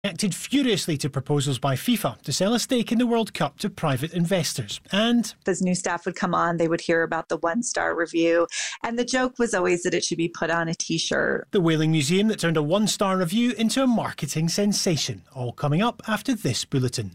reacted furiously to proposals by FIFA to sell a stake in the World Cup to private investors. And as new staff would come on, they would hear about the one-star review. And the joke was always that it should be put on a T-shirt. The Whaling Museum that turned a one-star review into a marketing sensation. All coming up after this bulletin.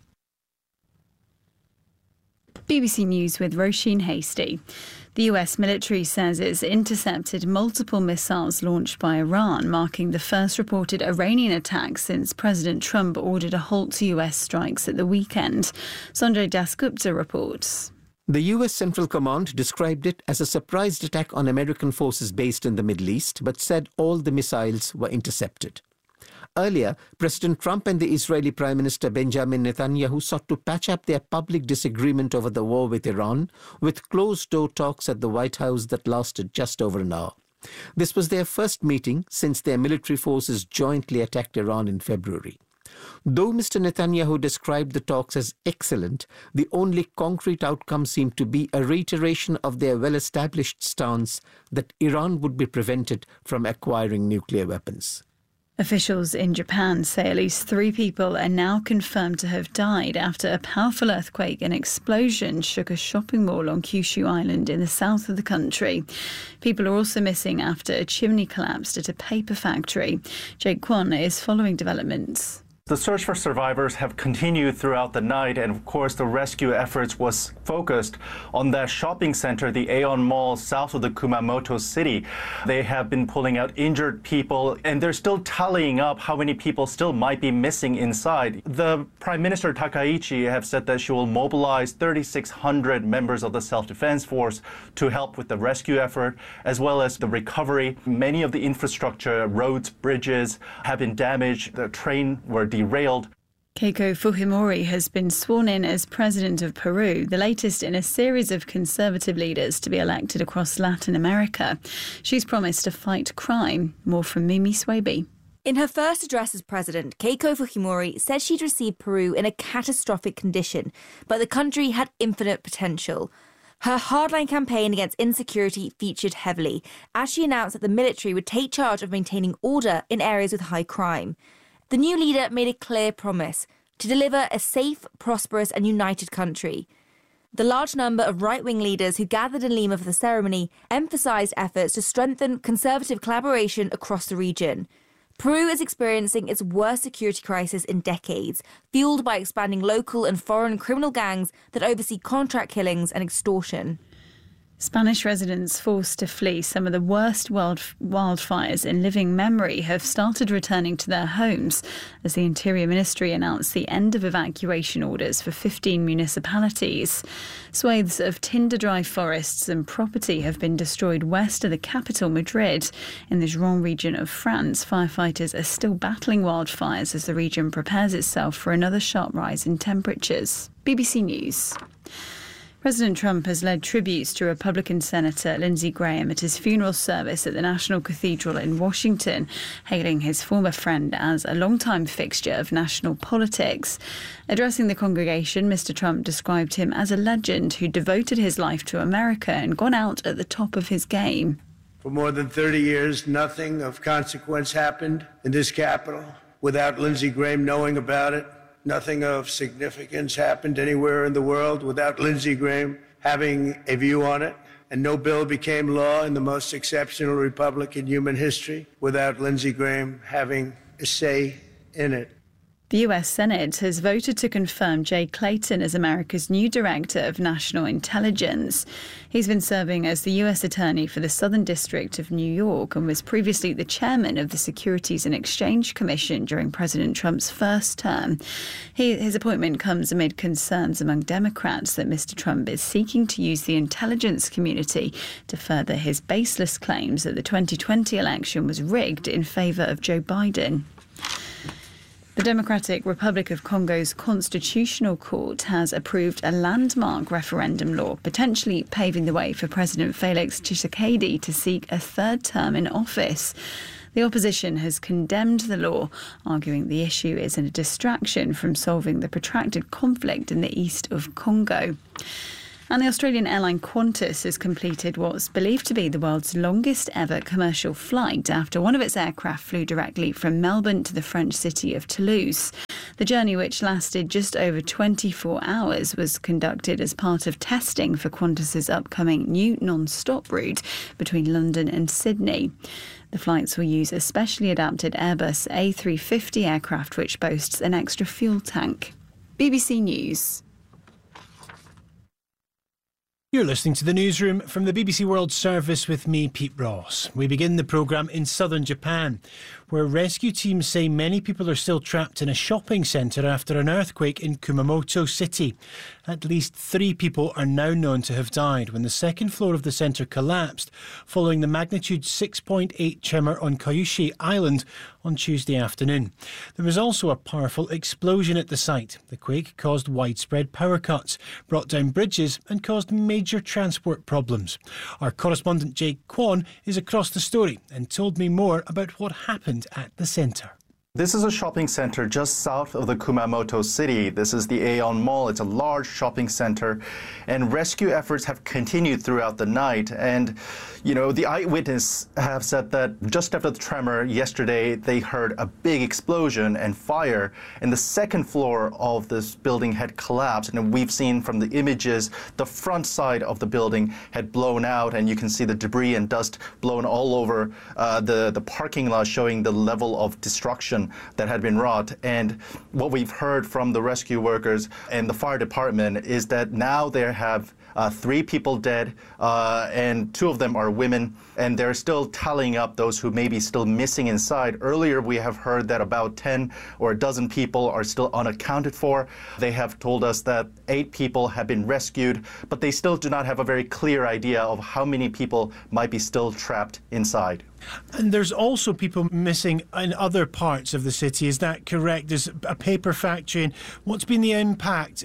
BBC News with Roisin Hasty. The US military says it's intercepted multiple missiles launched by Iran, marking the first reported Iranian attack since President Trump ordered a halt to US strikes at the weekend. Sanjay Dasgupta reports. The US Central Command described it as a surprise attack on American forces based in the Middle East, but said all the missiles were intercepted. Earlier, President Trump and the Israeli Prime Minister Benjamin Netanyahu sought to patch up their public disagreement over the war with Iran with closed-door talks at the White House that lasted just over an hour. This was their first meeting since their military forces jointly attacked Iran in February. Though Mr. Netanyahu described the talks as excellent, the only concrete outcome seemed to be a reiteration of their well-established stance that Iran would be prevented from acquiring nuclear weapons. Officials in Japan say at least 3 people are now confirmed to have died after a powerful earthquake and explosion shook a shopping mall on Kyushu Island in the south of the country. People are also missing after a chimney collapsed at a paper factory. Jake Kwon is following developments. The search for survivors have continued throughout the night, and of course the rescue efforts was focused on that shopping center, the Aeon Mall, south of the Kumamoto city. They have been pulling out injured people, and they're still tallying up how many people still might be missing inside. The Prime Minister Takaichi have said that she will mobilize 3,600 members of the self-defense force to help with the rescue effort, as well as the recovery. Many of the infrastructure, roads, bridges have been damaged. The train were derailed. Keiko Fujimori has been sworn in as president of Peru, the latest in a series of conservative leaders to be elected across Latin America. She's promised to fight crime. More from Mimi Swaby. In her first address as president, Keiko Fujimori said she'd received Peru in a catastrophic condition, but the country had infinite potential. Her hardline campaign against insecurity featured heavily, as she announced that the military would take charge of maintaining order in areas with high crime. The new leader made a clear promise to deliver a safe, prosperous and united country. The large number of right-wing leaders who gathered in Lima for the ceremony emphasised efforts to strengthen conservative collaboration across the region. Peru is experiencing its worst security crisis in decades, fuelled by expanding local and foreign criminal gangs that oversee contract killings and extortion. Spanish residents forced to flee some of the worst wildfires in living memory have started returning to their homes as the Interior Ministry announced the end of evacuation orders for 15 municipalities. Swathes of tinder-dry forests and property have been destroyed west of the capital, Madrid. In the Gironde region of France, firefighters are still battling wildfires as the region prepares itself for another sharp rise in temperatures. BBC News. President Trump has led tributes to Republican Senator Lindsey Graham at his funeral service at the National Cathedral in Washington, hailing his former friend as a longtime fixture of national politics. Addressing the congregation, Mr. Trump described him as a legend who devoted his life to America and gone out at the top of his game. For more than 30 years, nothing of consequence happened in this Capitol without Lindsey Graham knowing about it. Nothing of significance happened anywhere in the world without Lindsey Graham having a view on it. And no bill became law in the most exceptional republic in human history without Lindsey Graham having a say in it. The US Senate has voted to confirm Jay Clayton as America's new Director of National Intelligence. He's been serving as the US Attorney for the Southern District of New York and was previously the chairman of the Securities and Exchange Commission during President Trump's first term. His appointment comes amid concerns among Democrats that Mr. Trump is seeking to use the intelligence community to further his baseless claims that the 2020 election was rigged in favour of Joe Biden. The Democratic Republic of Congo's Constitutional Court has approved a landmark referendum law, potentially paving the way for President Felix Tshisekedi to seek a third term in office. The opposition has condemned the law, arguing the issue is a distraction from solving the protracted conflict in the east of Congo. And the Australian airline Qantas has completed what's believed to be the world's longest ever commercial flight after one of its aircraft flew directly from Melbourne to the French city of Toulouse. The journey, which lasted just over 24 hours, was conducted as part of testing for Qantas's upcoming new non-stop route between London and Sydney. The flights will use a specially adapted Airbus A350 aircraft, which boasts an extra fuel tank. BBC News. You're listening to the newsroom from the BBC World Service with me, Pete Ross. We begin the programme in southern Japan, where rescue teams say many people are still trapped in a shopping centre after an earthquake in Kumamoto City. At least 3 people are now known to have died when the second floor of the centre collapsed following the magnitude 6.8 tremor on Kyushu Island on Tuesday afternoon. There was also a powerful explosion at the site. The quake caused widespread power cuts, brought down bridges and caused major transport problems. Our correspondent Jake Kwon is across the story and told me more about what happened at the centre. This is a shopping center just south of the Kumamoto city. This is the Aeon Mall. It's a large shopping center, and rescue efforts have continued throughout the night. And, the eyewitness have said that just after the tremor yesterday, they heard a big explosion and fire, and the second floor of this building had collapsed. And we've seen from the images, the front side of the building had blown out, and you can see the debris and dust blown all over the parking lot, showing the level of destruction that had been wrought. And what we've heard from the rescue workers and the fire department is that now they have 3 people dead, and 2 of them are women, and they're still tallying up those who may be still missing inside. Earlier, we have heard that about 10 or a dozen people are still unaccounted for. They have told us that 8 people have been rescued, but they still do not have a very clear idea of how many people might be still trapped inside. And there's also people missing in other parts of the city, is that correct? There's a paper factory, and what's been the impact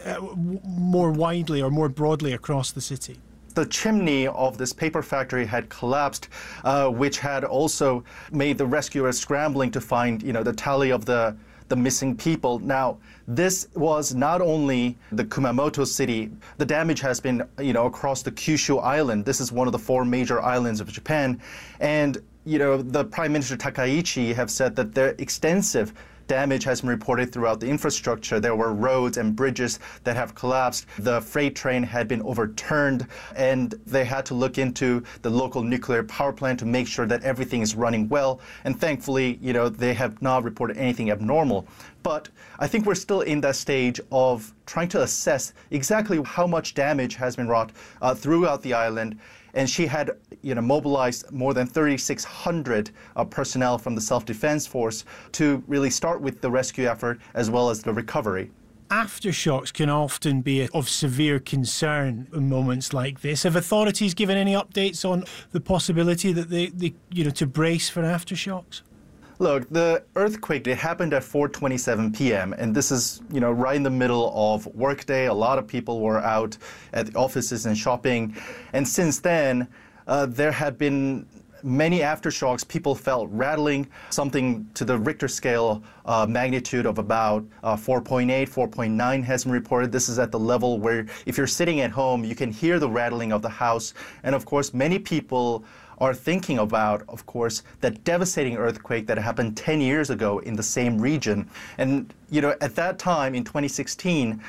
more widely or more broadly across the city? The chimney of this paper factory had collapsed, which had also made the rescuers scrambling to find, the tally of the missing people. Now, this was not only the Kumamoto city. The damage has been, across the Kyushu Island. This is one of the 4 major islands of Japan. And, the Prime Minister Takaichi have said that their extensive damage has been reported throughout the infrastructure. There were roads and bridges that have collapsed. The freight train had been overturned, and they had to look into the local nuclear power plant to make sure that everything is running well. And thankfully, they have not reported anything abnormal. But I think we're still in that stage of trying to assess exactly how much damage has been wrought throughout the island. And she had, mobilized more than 3,600 personnel from the self-defense force to really start with the rescue effort as well as the recovery. Aftershocks can often be of severe concern in moments like this. Have authorities given any updates on the possibility that they to brace for aftershocks? Look, the earthquake, it happened at 4:27 p.m. and this is, right in the middle of workday. A lot of people were out at the offices and shopping. And since then, there have been many aftershocks. People felt rattling, something to the Richter scale magnitude of about 4.8, 4.9 has been reported. This is at the level where if you're sitting at home, you can hear the rattling of the house. And of course, many people are thinking about, of course, that devastating earthquake that happened 10 years ago in the same region. And, at that time in 2016,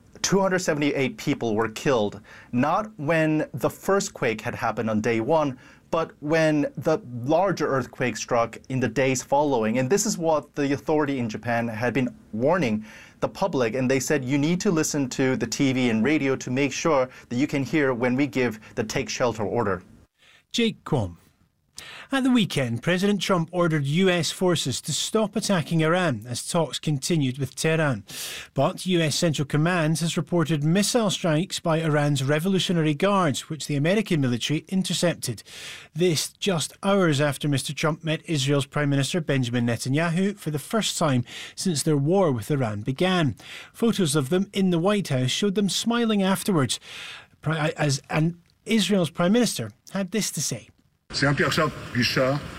278 people were killed, not when the first quake had happened on day 1, but when the larger earthquake struck in the days following. And this is what the authority in Japan had been warning the public, and they said you need to listen to the TV and radio to make sure that you can hear when we give the take shelter order. Jake Kwon. At the weekend, President Trump ordered US forces to stop attacking Iran as talks continued with Tehran. But US Central Command has reported missile strikes by Iran's Revolutionary Guards, which the American military intercepted. This just hours after Mr. Trump met Israel's Prime Minister Benjamin Netanyahu for the first time since their war with Iran began. Photos of them in the White House showed them smiling afterwards. And Israel's Prime Minister had this to say.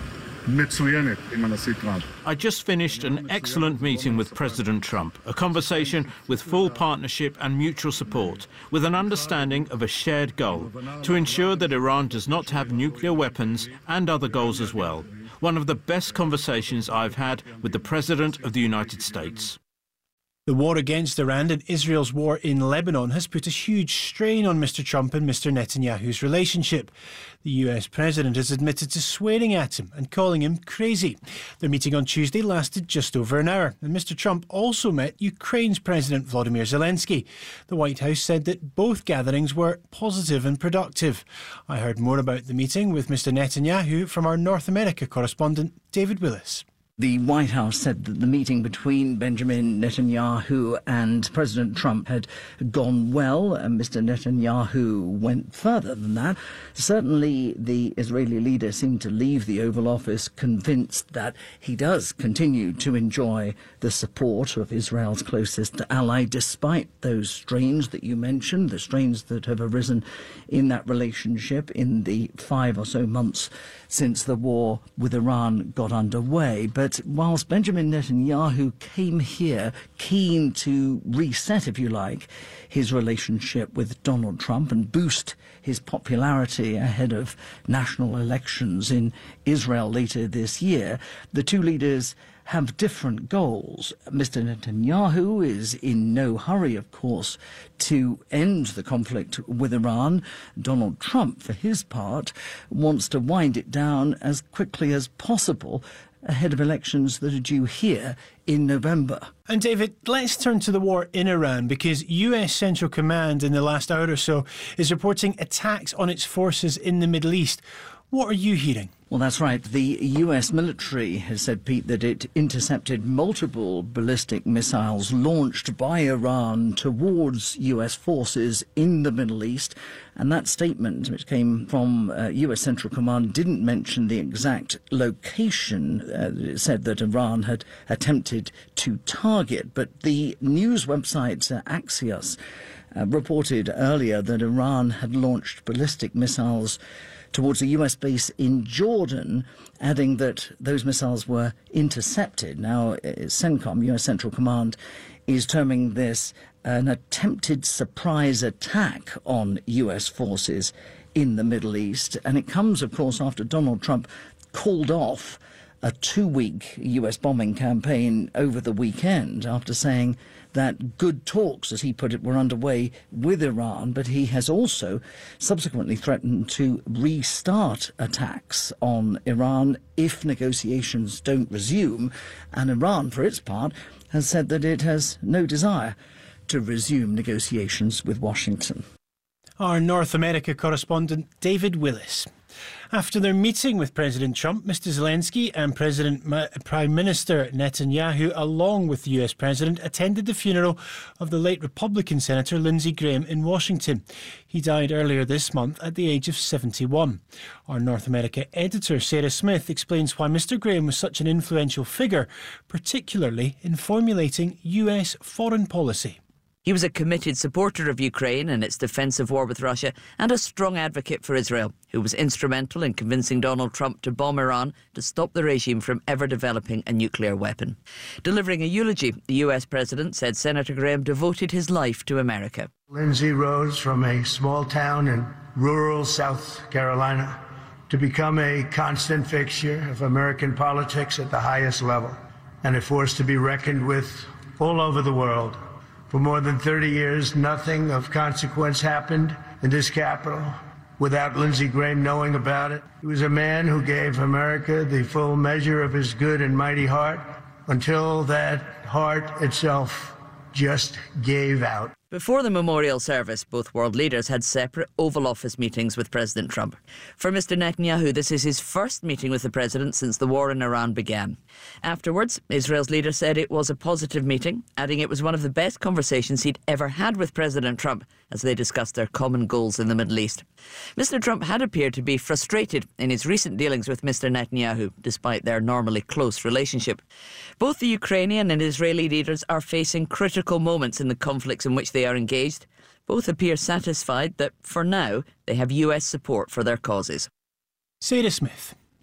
I just finished an excellent meeting with President Trump, a conversation with full partnership and mutual support, with an understanding of a shared goal to ensure that Iran does not have nuclear weapons and other goals as well. One of the best conversations I've had with the President of the United States. The war against Iran and Israel's war in Lebanon has put a huge strain on Mr. Trump and Mr. Netanyahu's relationship. The US president has admitted to swearing at him and calling him crazy. Their meeting on Tuesday lasted just over an hour, and Mr. Trump also met Ukraine's President Volodymyr Zelensky. The White House said that both gatherings were positive and productive. I heard more about the meeting with Mr. Netanyahu from our North America correspondent David Willis. The White House said that the meeting between Benjamin Netanyahu and President Trump had gone well, and Mr. Netanyahu went further than that. Certainly, the Israeli leader seemed to leave the Oval Office convinced that he does continue to enjoy the support of Israel's closest ally, despite those strains that you mentioned, the strains that have arisen in that relationship in the 5 or so months since the war with Iran got underway. But whilst Benjamin Netanyahu came here keen to reset, if you like, his relationship with Donald Trump and boost his popularity ahead of national elections in Israel later this year, the two leaders have different goals. Mr. Netanyahu is in no hurry, of course, to end the conflict with Iran. Donald Trump, for his part, wants to wind it down as quickly as possible ahead of elections that are due here in November. And David, let's turn to the war in Iran, because US Central Command in the last hour or so is reporting attacks on its forces in the Middle East. What are you hearing? Well, that's right. The US military has said, Pete, that it intercepted multiple ballistic missiles launched by Iran towards US forces in the Middle East. And that statement, which came from US Central Command, didn't mention the exact location. It said that Iran had attempted to target. But the news website Axios reported earlier that Iran had launched ballistic missiles towards a US base in Jordan, adding that those missiles were intercepted. Now, CENTCOM, US Central Command, is terming this an attempted surprise attack on US forces in the Middle East. And it comes, of course, after Donald Trump called off a 2-week US bombing campaign over the weekend after saying that good talks, as he put it, were underway with Iran, but he has also subsequently threatened to restart attacks on Iran if negotiations don't resume. And Iran, for its part, has said that it has no desire to resume negotiations with Washington. Our North America correspondent David Willis. After their meeting with President Trump, Mr. Zelensky and Prime Minister Netanyahu, along with the US President, attended the funeral of the late Republican Senator Lindsey Graham in Washington. He died earlier this month at the age of 71. Our North America editor, Sarah Smith, explains why Mr. Graham was such an influential figure, particularly in formulating US foreign policy. He was a committed supporter of Ukraine and its defensive war with Russia, and a strong advocate for Israel, who was instrumental in convincing Donald Trump to bomb Iran to stop the regime from ever developing a nuclear weapon. Delivering a eulogy, the US president said Senator Graham devoted his life to America. Lindsey rose from a small town in rural South Carolina to become a constant fixture of American politics at the highest level, and a force to be reckoned with all over the world. For more than 30 years, nothing of consequence happened in this capital without Lindsey Graham knowing about it. He was a man who gave America the full measure of his good and mighty heart until that heart itself just gave out. Before the memorial service, both world leaders had separate Oval Office meetings with President Trump. For Mr. Netanyahu, this is his first meeting with the president since the war in Iran began. Afterwards, Israel's leader said it was a positive meeting, adding it was one of the best conversations he'd ever had with President Trump as they discussed their common goals in the Middle East. Mr. Trump had appeared to be frustrated in his recent dealings with Mr. Netanyahu, despite their normally close relationship. Both the Ukrainian and Israeli leaders are facing critical moments in the conflicts in which they are engaged. Both appear satisfied that, for now, they have US support for their causes. Sarah Smith.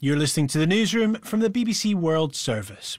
You're listening to the newsroom from the BBC World Service.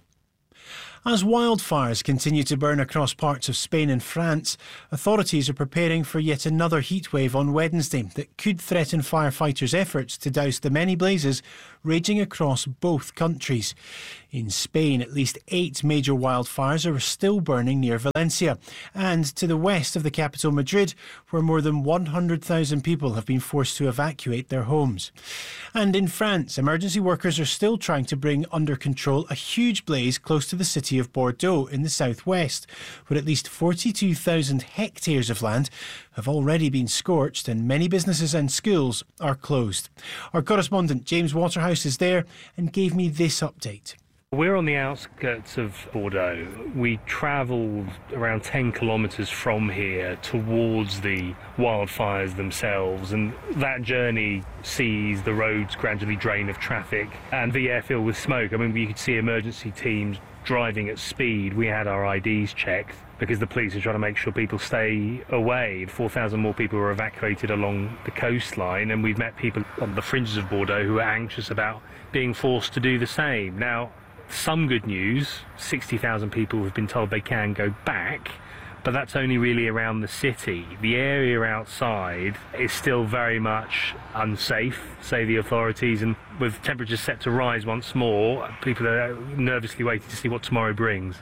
As wildfires continue to burn across parts of Spain and France, authorities are preparing for yet another heatwave on Wednesday that could threaten firefighters' efforts to douse the many blazes raging across both countries. In Spain, at least 8 major wildfires are still burning near Valencia, and to the west of the capital, Madrid, where more than 100,000 people have been forced to evacuate their homes. And in France, emergency workers are still trying to bring under control a huge blaze close to the city of Bordeaux in the southwest, where at least 42,000 hectares of land have already been scorched and many businesses and schools are closed. Our correspondent James Waterhouse is there and gave me this update. We're on the outskirts of Bordeaux. We travelled around 10 kilometres from here towards the wildfires themselves, and that journey sees the roads gradually drain of traffic and the air filled with smoke. I mean, you could see emergency teams driving at speed. We had our IDs checked because the police are trying to make sure people stay away. 4,000 more people were evacuated along the coastline, and we've met people on the fringes of Bordeaux who are anxious about being forced to do the same. Now, some good news, 60,000 people have been told they can go back, but that's only really around the city. The area outside is still very much unsafe, say the authorities, and with temperatures set to rise once more, people are nervously waiting to see what tomorrow brings.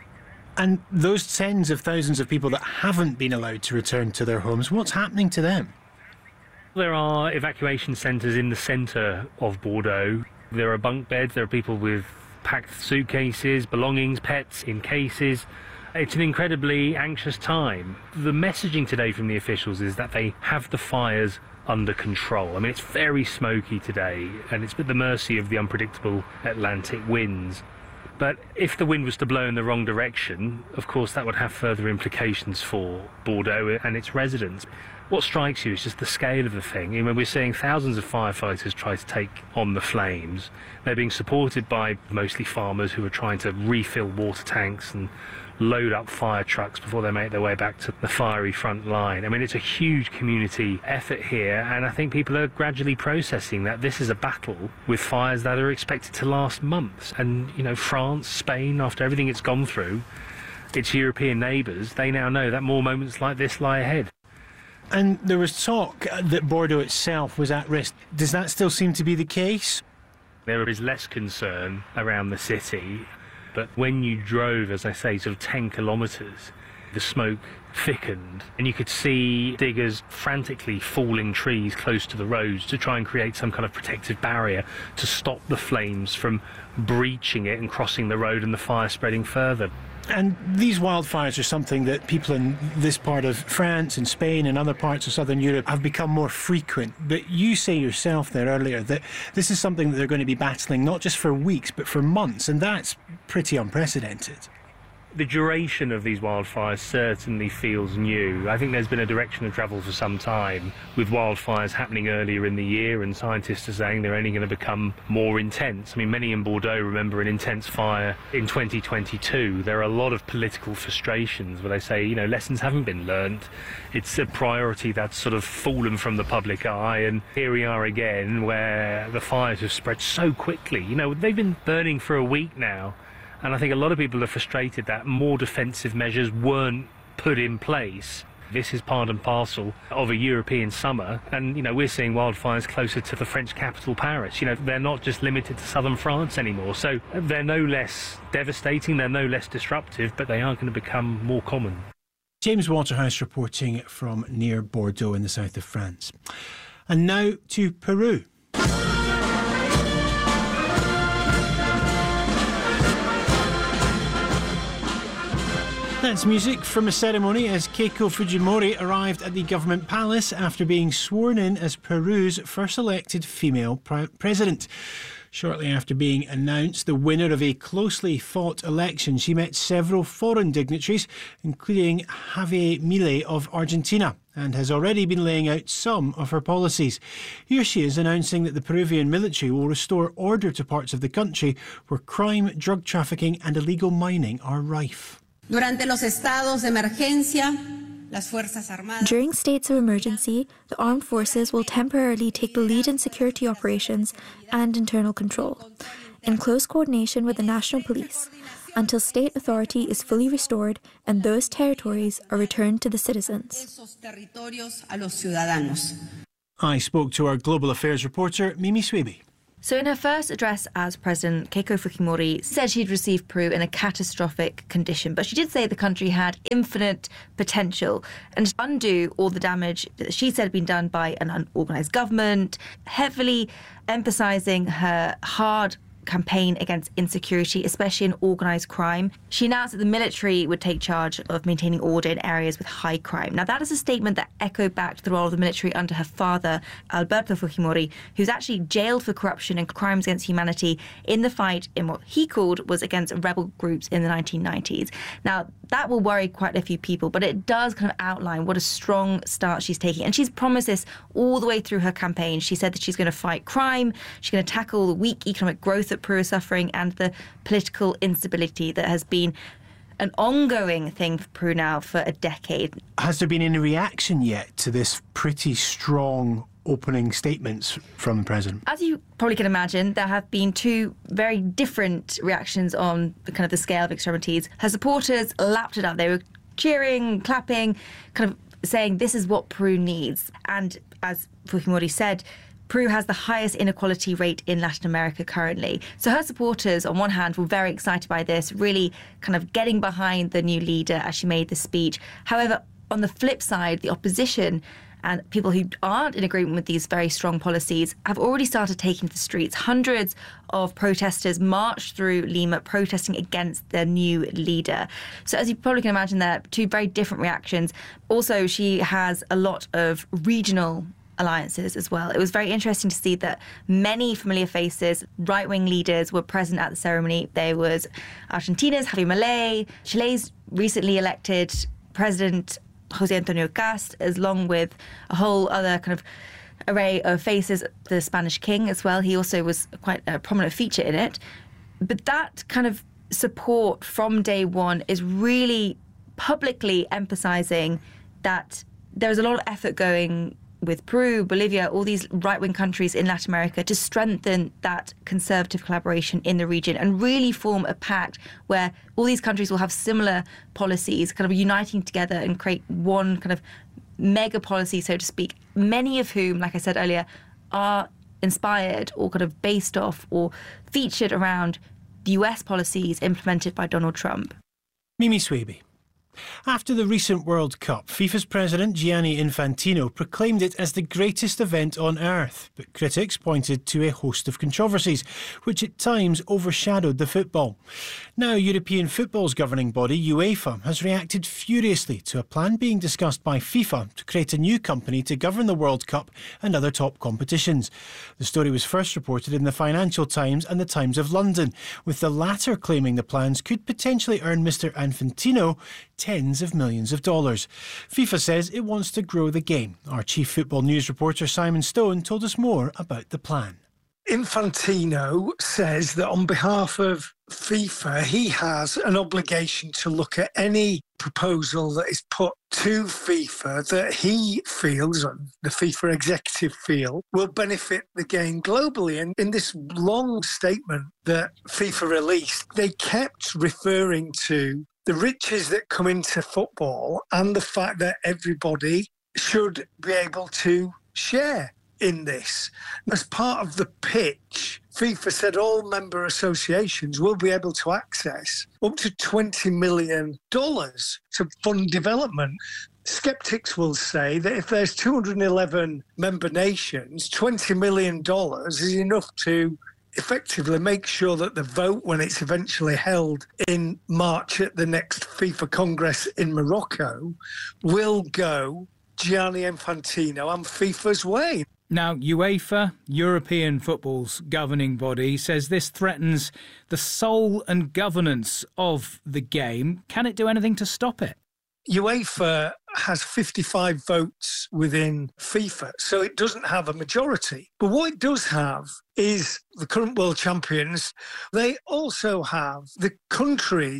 And those tens of thousands of people that haven't been allowed to return to their homes, what's happening to them? There are evacuation centres in the centre of Bordeaux. There are bunk beds, there are people with packed suitcases, belongings, pets in cases. It's an incredibly anxious time. The messaging today from the officials is that they have the fires under control. I mean, it's very smoky today, and it's at the mercy of the unpredictable Atlantic winds. But if the wind was to blow in the wrong direction, of course that would have further implications for Bordeaux and its residents. What strikes you is just the scale of the thing. I mean, we're seeing thousands of firefighters try to take on the flames. They're being supported by mostly farmers who are trying to refill water tanks and load up fire trucks before they make their way back to the fiery front line. I mean, it's a huge community effort here, and I think people are gradually processing that this is a battle with fires that are expected to last months. And, you know, France, Spain, after everything it's gone through, its European neighbours, they now know that more moments like this lie ahead. And there was talk that Bordeaux itself was at risk. Does that still seem to be the case? There is less concern around the city, but when you drove, as I say, sort of 10 kilometres, the smoke thickened and you could see diggers frantically falling trees close to the roads to try and create some kind of protective barrier to stop the flames from breaching it and crossing the road and the fire spreading further. And these wildfires are something that people in this part of France and Spain and other parts of southern Europe have become more frequent. But you say yourself there earlier that this is something that they're going to be battling not just for weeks but for months, and that's pretty unprecedented. The duration of these wildfires certainly feels new. I think there's been a direction of travel for some time with wildfires happening earlier in the year, and scientists are saying they're only going to become more intense. I mean, many in Bordeaux remember an intense fire in 2022. There are a lot of political frustrations where they say, you know, lessons haven't been learned. It's a priority that's sort of fallen from the public eye, and here we are again where the fires have spread so quickly. You know, they've been burning for a week now. And I think a lot of people are frustrated that more defensive measures weren't put in place. This is part and parcel of a European summer. And, you know, we're seeing wildfires closer to the French capital, Paris. You know, they're not just limited to southern France anymore. So they're no less devastating, they're no less disruptive, but they are going to become more common. James Waterhouse reporting from near Bordeaux in the south of France. And now to Peru. That's music from a ceremony as Keiko Fujimori arrived at the government palace after being sworn in as Peru's first elected female president. Shortly after being announced the winner of a closely fought election, she met several foreign dignitaries, including Javier Milei of Argentina, and has already been laying out some of her policies. Here she is announcing that the Peruvian military will restore order to parts of the country where crime, drug trafficking and illegal mining are rife. Durante los estados de emergencia, During states of emergency, the armed forces will temporarily take the lead in security operations and internal control, in close coordination with the national police, until state authority is fully restored and those territories are returned to the citizens. I spoke to our global affairs reporter, Mimi Swaby. So in her first address as president, Keiko Fujimori said she'd received Peru in a catastrophic condition, but she did say the country had infinite potential and undo all the damage that she said had been done by an unorganised government, heavily emphasising her hard campaign against insecurity, especially in organised crime. She announced that the military would take charge of maintaining order in areas with high crime. Now, that is a statement that echoed back to the role of the military under her father, Alberto Fujimori, who's actually jailed for corruption and crimes against humanity in the fight in what he called was against rebel groups in the 1990s. Now, that will worry quite a few people, but it does kind of outline what a strong start she's taking. And she's promised this all the way through her campaign. She said that she's going to fight crime, she's going to tackle the weak economic growth that Peru is suffering and the political instability that has been an ongoing thing for Peru now for a decade. Has there been any reaction yet to this pretty strong opening statements from the president? As you probably can imagine, there have been two very different reactions on the kind of the scale of extremities. Her supporters lapped it up. They were cheering, clapping, kind of saying this is what Peru needs. And as Fujimori said, Peru has the highest inequality rate in Latin America currently. So her supporters, on one hand, were very excited by this, really kind of getting behind the new leader as she made the speech. However, on the flip side, the opposition and people who aren't in agreement with these very strong policies have already started taking to the streets. Hundreds of protesters marched through Lima protesting against their new leader. So as you probably can imagine, there are two very different reactions. Also, she has a lot of regional alliances as well. It was very interesting to see that many familiar faces, right-wing leaders were present at the ceremony. There was Argentina's Javier Milei, Chile's recently elected President José Antonio Cast, along with a whole other kind of array of faces, the Spanish king as well. He also was quite a prominent feature in it. But that kind of support from day one is really publicly emphasising that there's a lot of effort going with Peru, Bolivia, all these right-wing countries in Latin America to strengthen that conservative collaboration in the region and really form a pact where all these countries will have similar policies, kind of uniting together and create one kind of mega policy, so to speak, many of whom, like I said earlier, are inspired or kind of based off or featured around the US policies implemented by Donald Trump. Mimi Swaby. After the recent World Cup, FIFA's president Gianni Infantino proclaimed it as the greatest event on earth, but critics pointed to a host of controversies, which at times overshadowed the football. Now, European football's governing body, UEFA, has reacted furiously to a plan being discussed by FIFA to create a new company to govern the World Cup and other top competitions. The story was first reported in the Financial Times and the Times of London, with the latter claiming the plans could potentially earn Mr. Infantino tens of millions of dollars. FIFA says it wants to grow the game. Our chief football news reporter Simon Stone told us more about the plan. Infantino says that on behalf of FIFA, he has an obligation to look at any proposal that is put to FIFA that he feels, or the FIFA executive feel, will benefit the game globally. And in this long statement that FIFA released, they kept referring to the riches that come into football and the fact that everybody should be able to share in this. As part of the pitch, FIFA said all member associations will be able to access up to $20 million to fund development. Skeptics will say that if there's 211 member nations, $20 million is enough to effectively make sure that the vote, when it's eventually held in March at the next FIFA Congress in Morocco, will go Gianni Infantino and FIFA's way. Now, UEFA, European football's governing body, says this threatens the soul and governance of the game. Can it do anything to stop it? UEFA has 55 votes within FIFA, so it doesn't have a majority. But what it does have is the current world champions. They also have the countries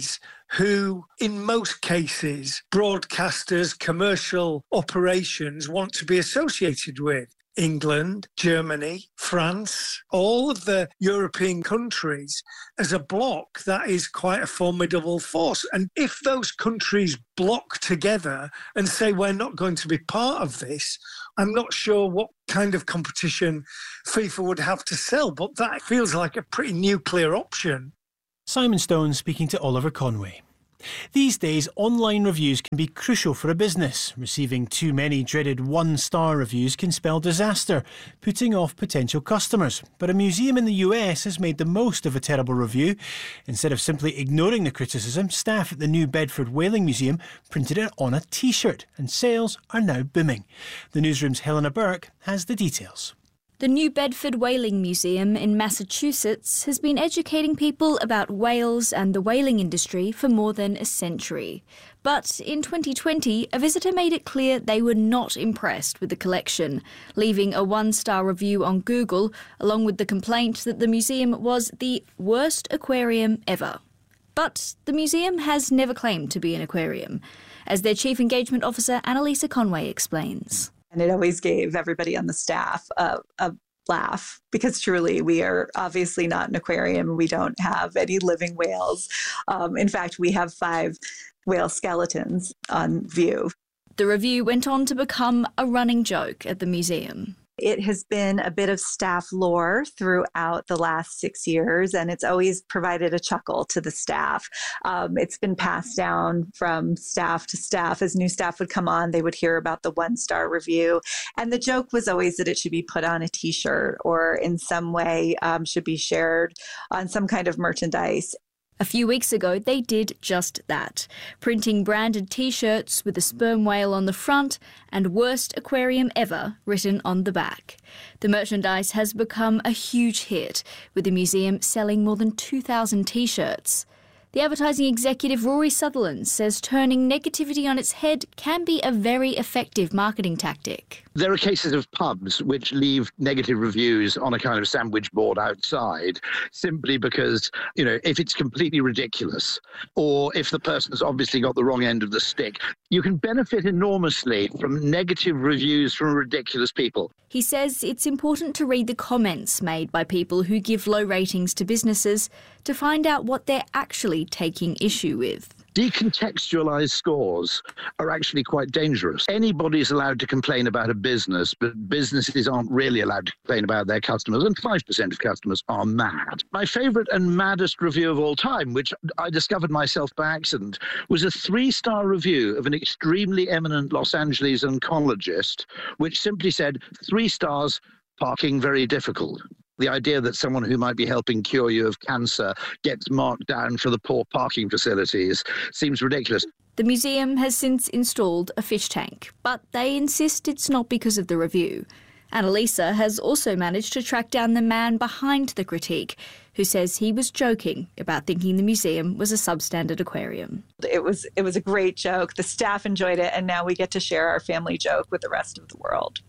who, in most cases, broadcasters, commercial operations want to be associated with. England, Germany, France, all of the European countries, as a bloc, that is quite a formidable force. And if those countries block together and say, we're not going to be part of this, I'm not sure what kind of competition FIFA would have to sell, but that feels like a pretty nuclear option. Simon Stone speaking to Oliver Conway. These days, online reviews can be crucial for a business. Receiving too many dreaded one-star reviews can spell disaster, putting off potential customers. But a museum in the US has made the most of a terrible review. Instead of simply ignoring the criticism, staff at the New Bedford Whaling Museum printed it on a T-shirt, and sales are now booming. The Newsroom's Helena Burke has the details. The New Bedford Whaling Museum in Massachusetts has been educating people about whales and the whaling industry for more than a century. But in 2020, a visitor made it clear they were not impressed with the collection, leaving a one-star review on Google, along with the complaint that the museum was the worst aquarium ever. But the museum has never claimed to be an aquarium, as their Chief Engagement Officer Annalisa Conway explains. And it always gave everybody on the staff a laugh, because truly we are obviously not an aquarium. We don't have any living whales. In fact, we have 5 whale skeletons on view. The review went on to become a running joke at the museum. It has been a bit of staff lore throughout the last 6 years, and it's always provided a chuckle to the staff. It's been passed down from staff to staff. As new staff would come on, they would hear about the one-star review. And the joke was always that it should be put on a T-shirt or in some way should be shared on some kind of merchandise. A few weeks ago, they did just that, printing branded T-shirts with a sperm whale on the front and "Worst Aquarium Ever" written on the back. The merchandise has become a huge hit, with the museum selling more than 2,000 T-shirts. The advertising executive Rory Sutherland says turning negativity on its head can be a very effective marketing tactic. There are cases of pubs which leave negative reviews on a kind of sandwich board outside simply because, if it's completely ridiculous or if the person's obviously got the wrong end of the stick, you can benefit enormously from negative reviews from ridiculous people. He says it's important to read the comments made by people who give low ratings to businesses to find out what they're actually taking issue with. Decontextualized scores are actually quite dangerous. Anybody's allowed to complain about a business, but businesses aren't really allowed to complain about their customers, and 5% of customers are mad. My favourite and maddest review of all time, which I discovered myself by accident, was a 3-star review of an extremely eminent Los Angeles oncologist, which simply said, 3 stars, parking very difficult. The idea that someone who might be helping cure you of cancer gets marked down for the poor parking facilities seems ridiculous. The museum has since installed a fish tank, but they insist it's not because of the review. Annalisa has also managed to track down the man behind the critique, who says he was joking about thinking the museum was a substandard aquarium. It was a great joke. The staff enjoyed it, and now we get to share our family joke with the rest of the world.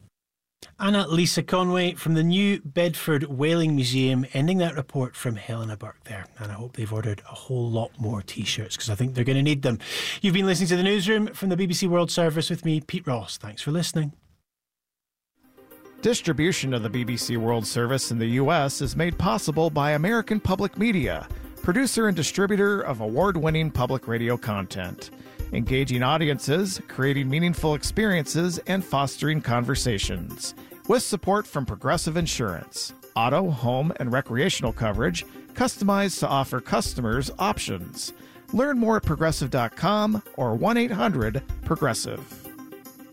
Annalisa Conway from the New Bedford Whaling Museum, ending that report from Helena Burke there. And I hope they've ordered a whole lot more T-shirts, because I think they're going to need them. You've been listening to The Newsroom from the BBC World Service with me, Pete Ross. Thanks for listening. Distribution of the BBC World Service in the U.S. is made possible by American Public Media, producer and distributor of award-winning public radio content. Engaging audiences, creating meaningful experiences, and fostering conversations. With support from Progressive Insurance. Auto, home, and recreational coverage customized to offer customers options. Learn more at Progressive.com or 1-800-PROGRESSIVE.